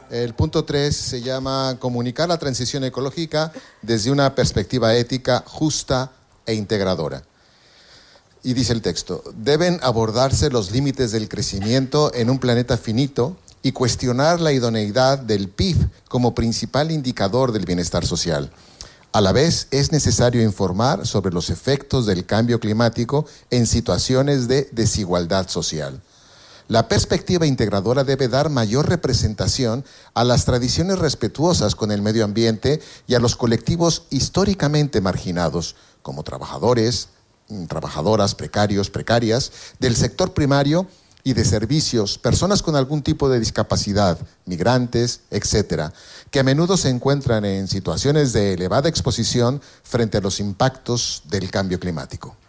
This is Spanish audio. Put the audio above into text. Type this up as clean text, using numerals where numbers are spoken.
El punto 3 se llama comunicar la transición ecológica desde una perspectiva ética justa e integradora. Y dice el texto, deben abordarse los límites del crecimiento en un planeta finito y cuestionar la idoneidad del PIB como principal indicador del bienestar social. A la vez, es necesario informar sobre los efectos del cambio climático en situaciones de desigualdad social. La perspectiva integradora debe dar mayor representación a las tradiciones respetuosas con el medio ambiente y a los colectivos históricamente marginados, como trabajadores, trabajadoras, precarios, precarias, del sector primario y de servicios, personas con algún tipo de discapacidad, migrantes, etcétera, que a menudo se encuentran en situaciones de elevada exposición frente a los impactos del cambio climático.